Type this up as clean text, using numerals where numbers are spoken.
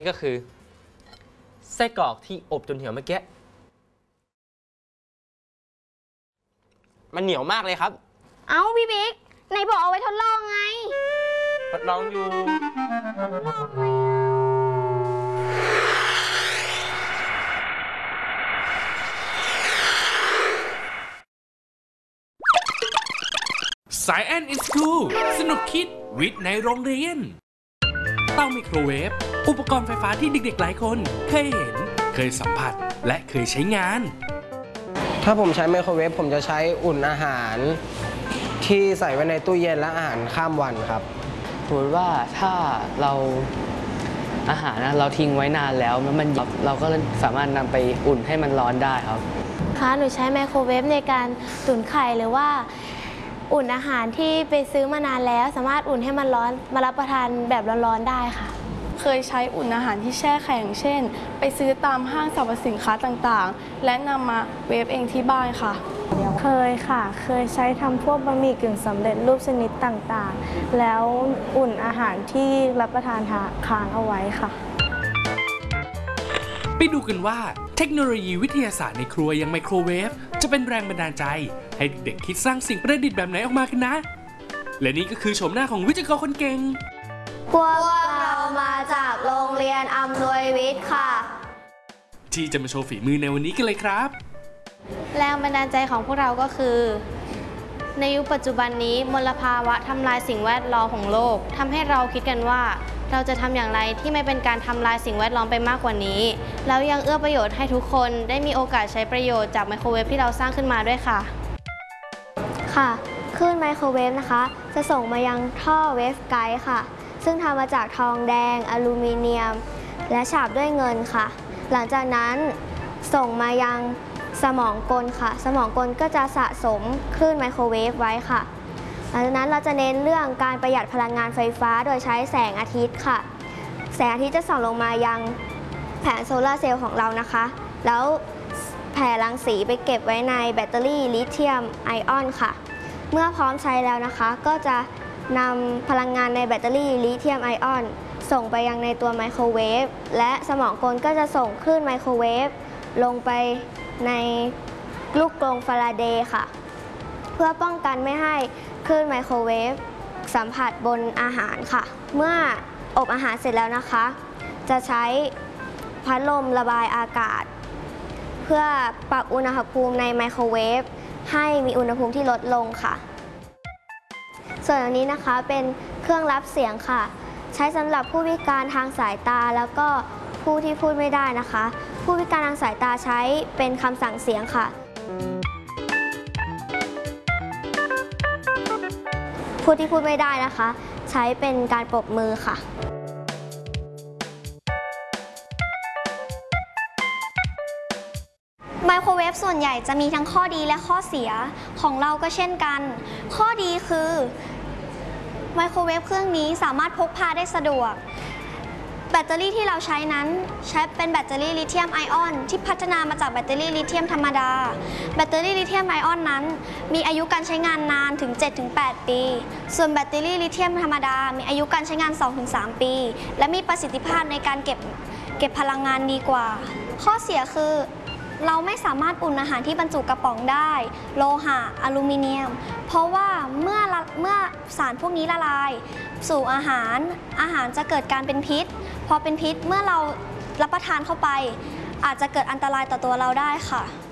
นี่ก็คือไส้กรอกที่อบจนเหี่ยวเมื่อกี้มันเหนียวมากเลยครับเอ้าพี่บิ๊กไหนบอกเอาไว้ทดลองไงทดลองอยู่สายแอนอินสคูลสนุกคิดวิทย์ในโรงเรียนเตาไมโครเวฟอุปกรณ์ไฟฟ้าที่เด็กๆหลายคนเคยเห็นเคยสัมผัสและเคยใช้งานถ้าผมใช้ไมโครเวฟผมจะใช้อุ่นอาหารที่ใส่ไว้ในตู้เย็นและอาหารข้ามวันครับสมมติว่าถ้าเราอาหารเราทิ้งไว้นานแล้วมันเราก็สามารถนำไปอุ่นให้มันร้อนได้ครับหนูใช้ไมโครเวฟในการตุ๋นไข่หรือว่าอุ่นอาหารที่ไปซื้อมานานแล้วสามารถอุ่นให้มันร้อนมารับประทานแบบร้อนๆได้ค่ะเคยใช้อุ่นอาหารที่แช่แข็งเช่นไปซื้อตามห้างสรรพสินค้าต่างๆและนำมาเวฟเองที่บ้านค่ะเคยค่ะเคยใช้ทำพวกบะหมี่กึ่งสำเร็จรูปชนิดต่างๆแล้วอุ่นอาหารที่รับประทานค้างเอาไว้ค่ะไปดูกันว่าเทคโนโลยีวิทยาศาสตร์ในครัวอย่างไมโครเวฟจะเป็นแรงบันดาลใจให้เด็กๆคิดสร้างสิ่งประดิษฐ์แบบไหนออกมากันนะและนี่ก็คือโฉมหน้าของวิทยากรคนเก่งพวกเรามาจากโรงเรียนอำนวยวิทย์ค่ะที่จะมาโชว์ฝีมือในวันนี้กันเลยครับแรงบันดาลใจของพวกเราก็คือในยุคปัจจุบันนี้มลภาวะทำลายสิ่งแวดล้อมของโลกทำให้เราคิดกันว่าเราจะทำอย่างไรที่ไม่เป็นการทำลายสิ่งแวดล้อมไปมากกว่านี้แล้วยังเอื้อประโยชน์ให้ทุกคนได้มีโอกาสใช้ประโยชน์จากไมโครเวฟที่เราสร้างขึ้นมาด้วยค่ะค่ะคลื่นไมโครเวฟนะคะจะส่งมายังท่อเวฟไกด์ค่ะซึ่งทำมาจากทองแดงอลูมิเนียมและฉาบด้วยเงินค่ะหลังจากนั้นส่งมายังสมองกลค่ะสมองกลก็จะสะสมคลื่นไมโครเวฟไว้ค่ะหลังจากนั้นเราจะเน้นเรื่องการประหยัดพลังงานไฟฟ้าโดยใช้แสงอาทิตย์ค่ะแสงอาทิตย์จะส่องลงมายังแผงโซลาร์เซลล์ของเรานะคะแล้วแผ่รังสีไปเก็บไว้ในแบตเตอรี่ลิเธียมไอออนค่ะเมื่อพร้อมใช้แล้วนะคะก็จะนำพลังงานในแบตเตอรี่ลิเธียมไอออนส่งไปยังในตัวไมโครเวฟและสมองกลก็จะส่งคลื่นไมโครเวฟลงไปในลูกกรงฟาราเดย์ค่ะเพื่อป้องกันไม่ให้คลื่นไมโครเวฟสัมผัสบนอาหารค่ะเมื่ออบอาหารเสร็จแล้วนะคะจะใช้พัดลมระบายอากาศเพื่อปรับอุณหภูมิในไมโครเวฟให้มีอุณหภูมิที่ลดลงค่ะส่วนอันนี้นะคะเป็นเครื่องรับเสียงค่ะใช้สำหรับผู้พิการทางสายตาแล้วก็ผู้ที่พูดไม่ได้นะคะผู้พิการทางสายตาใช้เป็นคำสั่งเสียงค่ะผู้ที่พูดไม่ได้นะคะใช้เป็นการปรบมือค่ะไมโครเวฟส่วนใหญ่จะมีทั้งข้อดีและข้อเสียของเราก็เช่นกันข้อดีคือไมโครเวฟเครื่องนี้สามารถพกพาได้สะดวกแบตเตอรี่ที่เราใช้นั้นใช้เป็นแบตเตอรี่ลิเธียมไอออนที่พัฒนามาจากแบตเตอรี่ลิเธียมธรรมดาแบตเตอรี่ลิเธียมไอออนนั้นมีอายุการใช้งานนานถึง 7-8 ปีส่วนแบตเตอรี่ลิเธียมธรรมดามีอายุการใช้งาน 2-3 ปีและมีประสิทธิภาพในการเก็บพลังงานดีกว่าข้อเสียคือเราไม่สามารถอุ่นอาหารที่บรรจุกระป๋องได้โลหะอลูมิเนียมเพราะว่าเมื่อสารพวกนี้ละลายสู่อาหารจะเกิดการเป็นพิษพอเป็นพิษเมื่อเรารับประทานเข้าไปอาจจะเกิดอันตรายต่อตัวเราได้ค่ะ